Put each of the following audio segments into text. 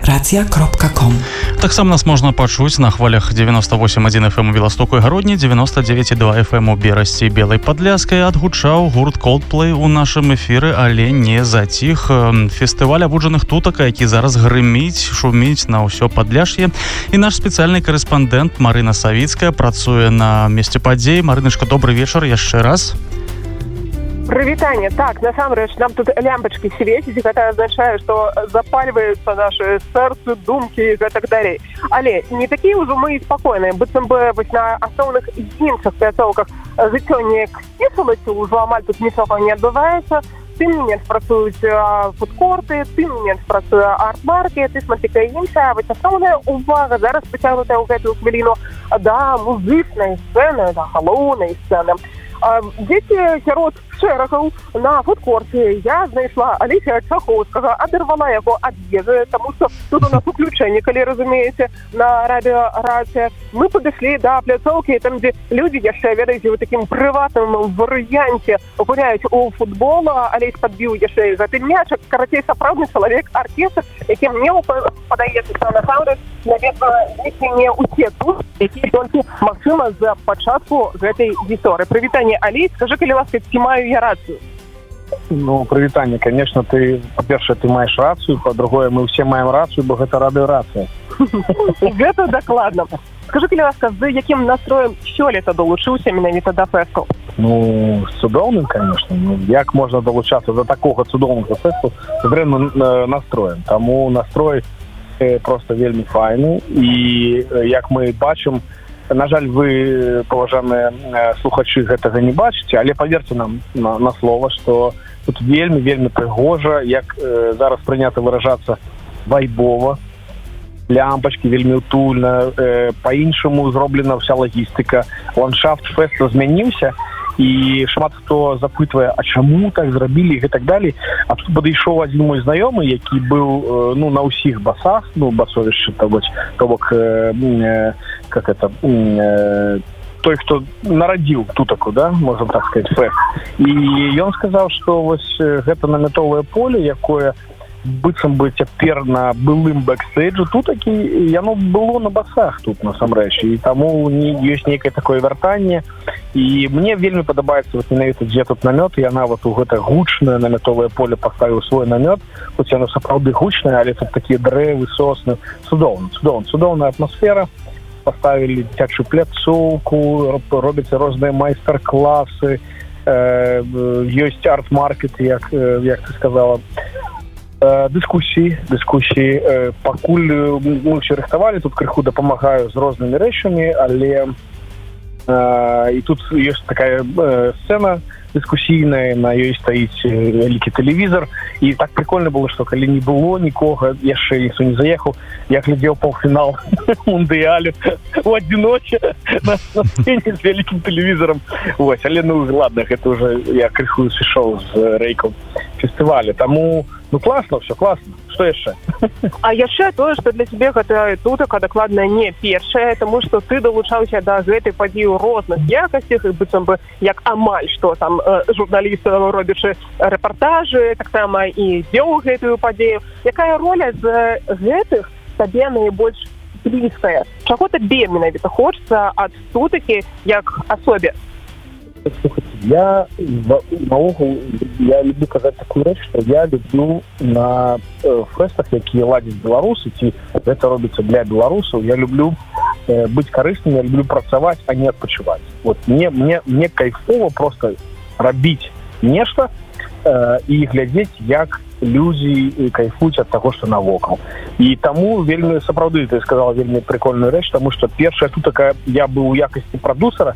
www.racja.com. Таксама нас можна пачуць на хвалях 98,1 FM у Беластоку і Гародні, 99,2 FM у Берасці і Белай Падляскай. Адгучаў гурт Coldplay у нашым эфіры, але не заціх. Фестываль абуджаных тутак, які зараз грыміць, шуміць на ўсё Падляш'е. І наш спецыяльны корэспандэнт Марына Савіцкая працуе на месце падзей. Марыначка, добрый вечар яшчэ раз. Прывітанне. Так, насамрэч, нам тут лямпачкі свеціць, гэта азначае, што запальваюцца нашы сэрцы, думкі і гэтак далей. Але не такія ўжо мы і спакойныя, быццам бы вось на асноўных іншых пляцоўках жыццё неяк сцішылася, ўжо амаль тут нічога не адбываецца. Тым не менш працуюць фудкорты, тым не менш працуе арт-маркет і шматлікая іншая. Вось асноўная увага зараз прыцягнутая ў гэтую хвіліну да музычнай сцэны, да галоўнай сцэны. Дзеці сярод шэрагаў на фудкорце я знайшла Алексія Чахоўскага, адарвала яго ад ежы, таму што тут у нас уключэнне, калі разумееце, на радыё-рацыя. Мы падышлі да пляцоўкі, там, дзе людзі яшчэ, ведаеце, у такім прыватным варыянце гуляюць у футбол. Алесь падбіў яшчэ гэты мячак, карацей, сапраўдны чалавек-аркестр, які мне падаецца, што насамрэч, наведва не ўсе тут, які толькі магчыма з пачатку гэтай гісторыі. Прывітанне, Алесь, скажи, калі ласка, ці маю я рацыю? Ну, прывітанне, конечно, ты, па-першае, ты маеш рацыю, па-другое, мы ўсе маем рацыю, бо гэта радыё-рацыя. Гэта дакладна. Скажи, калі ласка, з якім настроем сёлета долучыўся менавіта да фэсту? Ну, з цудоўным, конечно. Ну, як можна долучацца до такога цудоўнага фэсту з дрэнным настроем? Таму настрой просто вельмі файны. І як мы бачым, на жаль, вы, паважаныя слухачы, гэтага не бачыце, але паверце нам на слова, што тут вельмі прыгожа, як зараз прынята выражацца, вайбова, лямпачкі вельмі утульна, па-іншаму зроблена вся лагістыка, ландшафт фэсту змяніўся, і шмат хто запытвае, а чаму так зрабілі і гэтак далей. А тут падышоў адзін мой знаёмы, які быў на ўсіх басах, басовішчы, то бок, как это, той, хто нарадзіў тутаку, да, можам так сказаць, фэст. І ён сказаў, што вось гэта намятовае поле, якое быццам бы цяпер на былым бэкстейджу, тутакі яно было на басах тут насамрэч, і таму ёсць нейкае такое вяртанне. І мне вельмі падабаецца вот менавіта, дзе тут намёт. Я нават у гэта гучнае намятовае поле паставіў свой намёт, хоць яно сапраўды гучнае, але тут такія дрэвы, сосны, цудоўная атмасфера. Паставілі дзіцячую пляцоўку, робяцца розныя майстар-класы, ёсць арт-маркет, як ты сказала. Дыскусіі. Пакуль мы ўсе рыхтавалі, тут крыху дапамагаю з рознымі рэчамі, але і тут ёсць такая сцэна дыскусійная, на ёй стаіць вялікі тэлевізор, і так прикольна было, што калі не было нікога, яшчэ ніхто не заехаў, я глядзеў паўфінал мундыялю у адзіночы на сцэне з вялікім тэлевізорам. Вось, але ладно, гэта ўжо я крыху сышоў з рэйкаў фестываля, таму класна, все класна. Што яшчэ? А яшчэ тое, што для цябе гэта тутака дакладна не першае, таму што ты далучаўся да гэтай падзеі ў розных якасцях, і быццам бы як амаль што там журналіст, робячы рэпартажы, таксама і вёў гэтую падзею. Якая роля з гэтых табе найбольш блізкая? Чаго табе менавіта хочацца ад тутакі як асобе? Слухайте, я люблю казаць такую рэч, што я люблю на фэстах, якія ладзяць беларусы, ці гэта робіцца для беларусаў, я люблю быць карысным, я люблю працаваць, а не адпачываць. Вот мне кайфова просто рабіць нешта і глядзець, як людзі кайфуюць ад таго, што навокал. І таму вельмі, сапраўды, ты сказала вельмі прикольную рэч, таму што першая тут такая, я быў у якасці прадусера,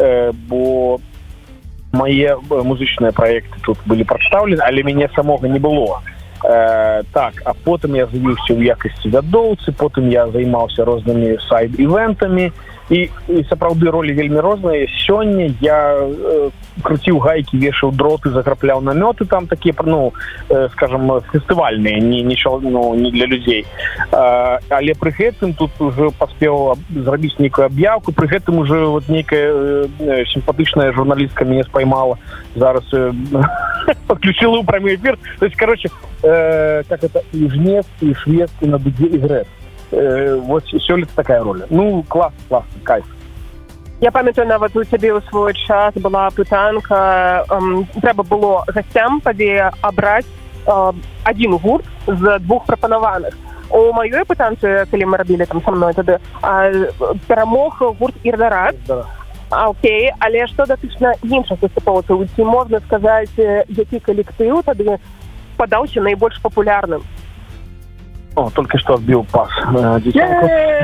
бо мае музычныя праекты тут былі прадстаўлены, але мяне самога не было. Так, а потым я з'явіўся ў якасці вядоўцы, потым я займаўся рознымі сайд-івентамі, і сапраўды ролі вельмі розныя. Сёння я круціў гайкі, вешаў дроты, закрапляў намёты, там такія, ну, скажем, фестывальныя, не для людзей. Але пры гэтым тут уже паспеў зрабіць нейкую аб'яўку, пры гэтым уже вот нейкая сімпатычная журналістка мяне спаймала, зараз подключила ў прамы эфир. То есть, короче, как это, и жнец, и швец, и на дуде, и грэс. Вот сёлета такая роля. Ну, классно, кайф. Я памятаю, нават у цябе ў свой час была пытанка, трэба было гасцям табе абраць адзін гурт з двух прапанаваных. У маёй пытанцы, калі мы рабілі там са мной тады, перамог гурт Ірдарад. Окей, але што датычна іншых выступоўцаў, ці можна сказаць, які калектыў тады падаўся найбольш папулярным? О, только что отбил пас детянку.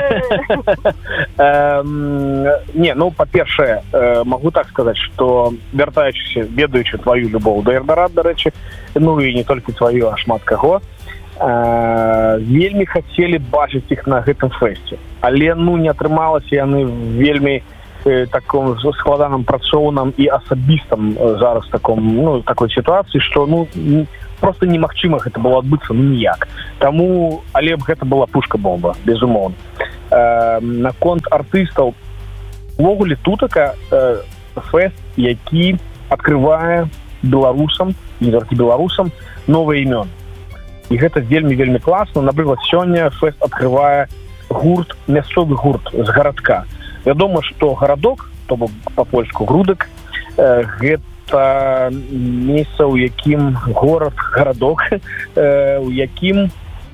Не, ну, по-перше, могу так сказать, что вяртаючыся, ведаючы твою любоў да Ірдарад, дарэчы, ну і не толькі твою, а шмат каго, вельмі хацелі бачыць іх на гэтым фэсце. Але, ну, не атрымалася, яны вельмі таком складаным працоўным і асабістым зараз такой сітуацыі, што, ну, просто немагчыма гэта было адбыцца, ну, ніяк. Таму, але гэта была пушка-бомба, безумоўна. Наконт артыстаў, увогуле тутака фэст, які адкрывае беларусам, не толькі беларусам, новыя імёны. І гэта вельмі класна. Напрыклад, сёння фэст адкрывае гурт, мясцовы гурт з гарадка. Вядома, што гарадок, то бок па-польску грудак, гэта месца, у якім гарадок, у якім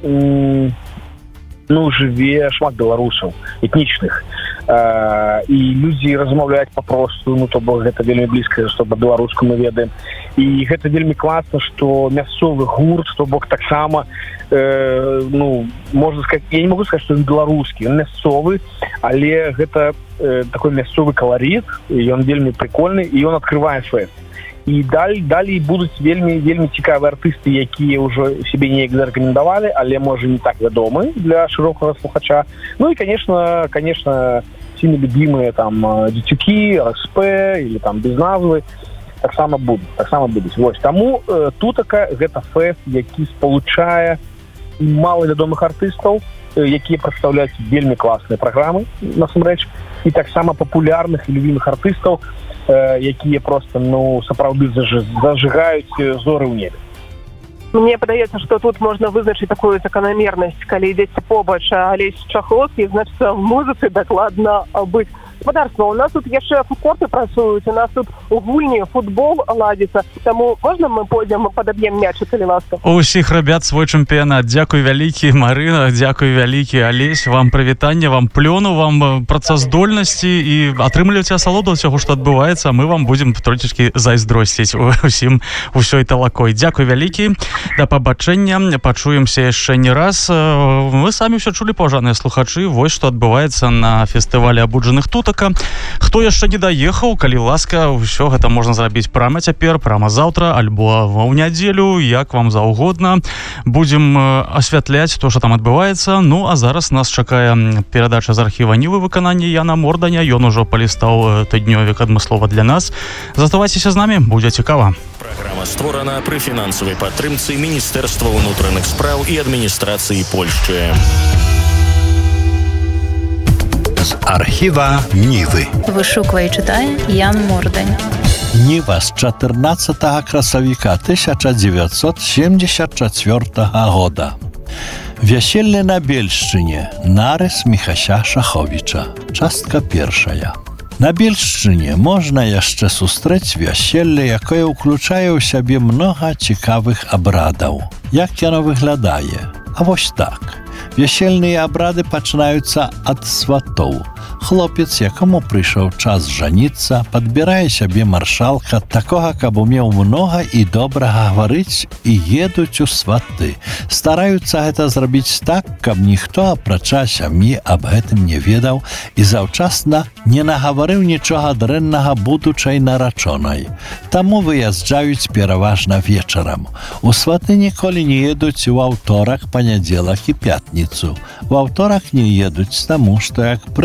жыве шмат беларусаў этнічных. І людзі размаўляюць папросту, ну, то бок гэта вельмі блізка, што па-беларуску мы ведаем. І гэта вельмі класна, што мясцовы гурт, то бок таксама, ну, можна сказаць, я не могу сказаць, што ён беларускі, ён мясцовы, але гэта такой мясцовы каларыт, ён вельмі прикольны, і ён адкрывае фэст. І далей будуць вельмі цікавыя артысты, якія ўжо сябе неяк зарэкамендавалі, але, можа, не так вядомы для шырокага слухача. Ну і, конечно, всеми любимые там Дитюки, РСП или там без назвы таксама будуць. Вось, таму тутака гэта фэст, які спалучае малавядомых артыстаў, якія прадстаўляюць вельмі класныя праграмы, насамрэч, і таксама папулярных і любімых артыстаў, якія просто, ну, сапраўды зажигаюць зоры ў небе. Мне падаецца, што тут можна вызначыць такую заканамернасць, калі ідзеце побач Алесь Чахоўскі, значыцца, в музыцы дакладна быць. Господарство, у нас тут яшчэ фудкорты працуюць, у нас тут гульні, футбол ладзіцца, таму можна мы пойдзем падаб'ем мячы, калі ласка? У ўсіх рабят свой чэмпіянат. Дзякуй вялікі, Марына, дзякуй вялікі, Алесь, вам прывітанне, вам плёну, вам працаздольнасці і атрымлівайце асалоду ўсяго, што адбываецца, мы вам будзем трошечкі зайздросціць усім усёй талакой. Дзякуй вялікі, да пабачэння, пачуемся яшчэ не раз. Вы самі ўсё чулі, паважаныя слухачы, вось што адбываецца на фестывалі абуджаных тут. Хто яшчэ не даехаў, калі ласка, ўсё гэта можна зрабіць прама цяпер, прама заўтра, альбо ў нядзелю, як вам заўгодна. Будзем асвятляць то, што там адбываецца. Ну, а зараз нас чакае перадача з архіва Нівы выканання Яна Морданя. Ён ужо палістаў тыднёвік адмыслова для нас. Заставайцеся з намі, будзе цікава. Праграма створана пры фінансавай падтрымцы Міністэрства ўнутраных спраў і адміністрацыі Польшчы. З архіва Нівы. Вышуквае і чытае Ян Мордань. Ніва з 14 красавіка 1974 года. Вяселле на Бельшчыне. Нарыс Міхася Шаховіча. Частка першая. На Бельшчыне можна яшчэ сустрэць вяселле, якое ўключае ў сябе многа цікавых абрадаў. Як яно выглядае? А вось так. Вясельныя абрады пачынаюцца ад сватоў. Хлопец, якому прыйшоў час жаніцца, падбірае сябе маршалка, такога, каб умеў многа і добрага гаварыць, і едуць у сваты. Стараюцца гэта зрабіць так, каб ніхто, апрача сям'і, аб гэтым не ведаў і заўчасна не нагаварыў нічога дрэннага будучай нарачонай. Таму выязджаюць пераважна вечарам. У сваты ніколі не едуць у аўторак, панядзелак і пятніцу. У аўторак не едуць, таму што, як прымаўка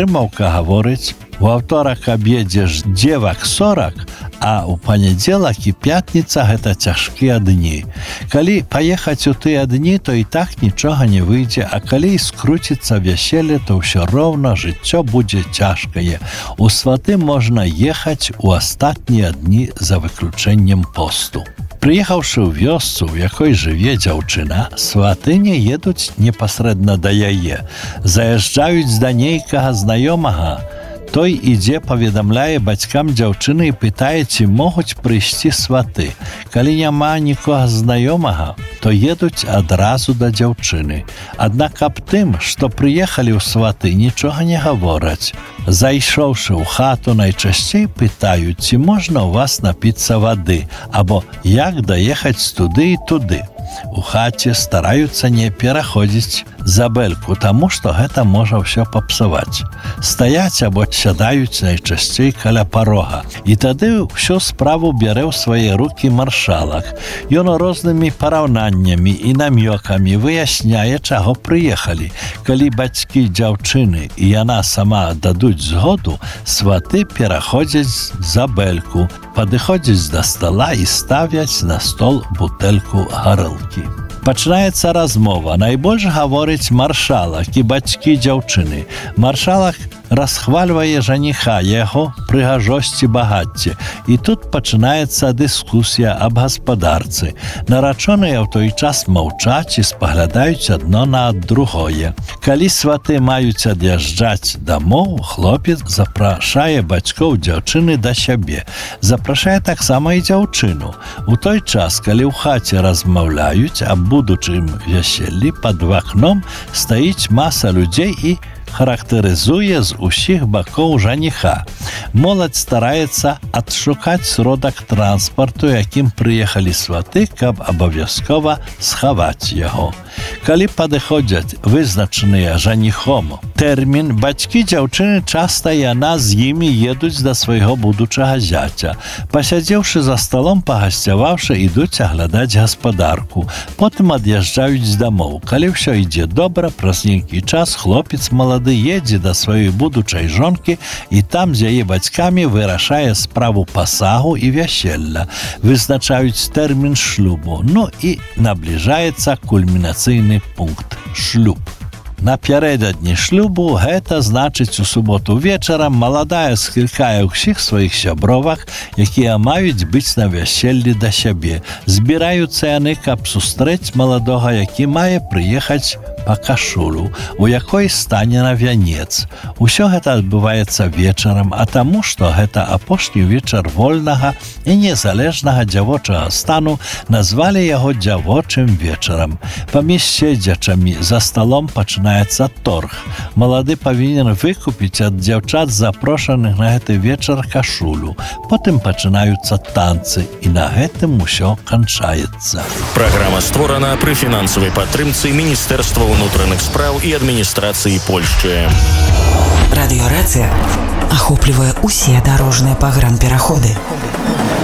бабка гаворыць: у аўторак абедзеш дзевак 40, а ў панядзелак і пятніца гэта цяжкія дні. Калі паехаць у тыя дні, то і так нічога не выйдзе, а калі скруціцца вяселле, то ўсё роўна жыццё будзе цяжкае. У сваты можна ехаць у астатнія дні за выключэннем посту. Прыехаўшы ў вёсцу, у якой жыве дзяўчына, сваты не едуць непасрэдна да яе. Заязджаюць да нейкага знаёмага. Той ідзе, паведамляе бацькам дзяўчыны і пытае, ці могуць прыйсці сваты. Калі няма нікога знаёмага, то едуць адразу да дзяўчыны. Аднак аб тым, што прыехалі ў сваты, нічога не гавораць. Зайшоўшы ў хату, найчасцей пытаюць, ці можна ў вас напіцца вады, або як даехаць туды і туды. У хаце стараюцца не пераходзіць за бэльку, таму што гэта можа ўсё папсаваць. Стаяць або сядаюць найчасцей каля парога. І тады ўсю справу бярэ ў свае рукі маршалак. Ён рознымі параўнаннямі і намёкамі выясняе, чаго прыехалі. Калі бацькі дзяўчыны і яна сама дадуць згоду, сваты пераходзяць за бэльку, падыходзяць да стала і ставяць на стол бутэльку гарэлкі. Пачынаецца размова. Найбольш гаворыць маршалак і бацькі дзяўчыны. Маршалак расхвальвае жаніха, яго прыгажосці, багацце. І тут пачынаецца дыскусія аб гаспадарцы. Нарачоныя ў той час маўчаць і спаглядаюць адно на другое. Калі сваты маюць ад'язджаць дамоў, хлопец запрашае бацькоў дзяўчыны да сябе. Запрашае таксама і дзяўчыну. У той час, калі ў хаце размаўляюць аб будучым вяселлі, пад вакном стаіць маса людзей і характарызуе з усіх бакоў жаніха. Моладзь стараецца адшукаць сродак транспарту, якім прыехалі сваты, каб абавязкова схаваць яго. Калі падыходзяць вызначаныя жаніхом тэрмін, бацькі дзяўчыны часта яна з імі едуць да свайго будучага зяця. Пасядзеўшы за сталом, пагасцяваўшы, ідуць аглядаць гаспадарку. Потым ад'язджаюць дамоў. Калі ўсё ідзе добра, праз нейкі час хлопец малады едзе да сваёй будучай жонкі і там з яе бацькамі вырашае справу пасагу і вяселля. Вызначаюць тэрмін шлюбу. Ну і набліжаецца кульмінацыйны пункт – шлюб. Напярэдадні шлюбу, гэта значыць у суботу вечарам, маладая склікае ўсіх сваіх сябровак, якія маюць быць на вяселлі да сябе. Збіраюцца яны, каб сустрэць маладога, які мае прыехаць па кашулю, у якой стане на вянец. Усё гэта адбываецца вечарам, а таму, што гэта апошні вечар вольнага і незалежнага дзявочага стану, назвалі яго дзявочым вечарам. Паміж седзячамі за сталом пачынаецца торг. Малады павінен выкупіць ад дзяўчат запрошаных на гэты вечар кашулю. Потым пачынаюцца танцы, і на гэтым усё канчаецца. Праграма створана пры фінансавай падтрымцы Міністэрства ўнутраных спраў і адміністрацыі Польшчы. Радыёрацыя ахоплівае усе дарожныя пагранпераходы.